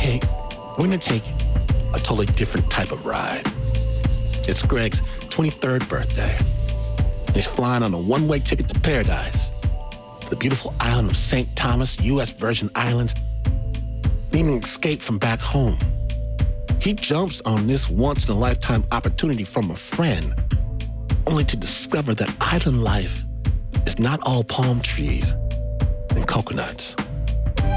Okay, we're gonna take a totally different type of ride. It's Greg's 23rd birthday. He's flying on a one-way ticket to paradise, the beautiful island of St. Thomas, U.S. Virgin Islands, needing an escape from back home. He jumps on this once-in-a-lifetime opportunity from a friend, only to discover that island life is not all palm trees and coconuts.